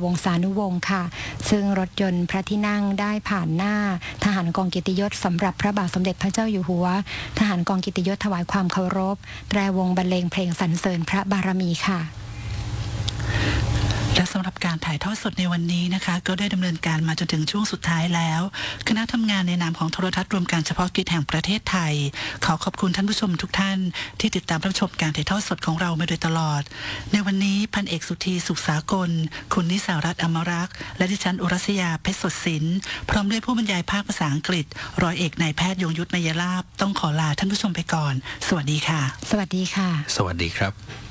งศานุวงศ์ค่ะซึ่งรถยนต์พระที่นั่งได้ผ่านหน้าทหารกองเกียรติยศสำหรับพระบาทสมเด็จพระเจ้าอยู่หัวทหารกองเกียรติยศถวายความเคารพแตรวงบรรเลงเพลงสรรเสริญพระบารมีค่ะและสำหรับการถ่ายทอดสดในวันนี้นะคะก็ได้ดำเนินการมาจนถึงช่วงสุดท้ายแล้วคณะทำงานในนามของโทรทัศน์รวมการเฉพาะกิจแห่งประเทศไทยขอขอบคุณท่านผู้ชมทุกท่านที่ติดตามรับชมการถ่ายทอดสดของเรามาโดยตลอดในวันนี้พันเอกสุธีสุขสากลคุณนิสารัตน์อมรักษ์และดิฉันอุรัสยาเพชรสดศิลป์พร้อมด้วยผู้บรรยายภาคภาษาอังกฤษร้อยเอกนายแพทย์ยงยุทธ มยลาภต้องขอลาท่านผู้ชมไปก่อนสวัสดีค่ะสวัสดีค่ะสวัสดีครับ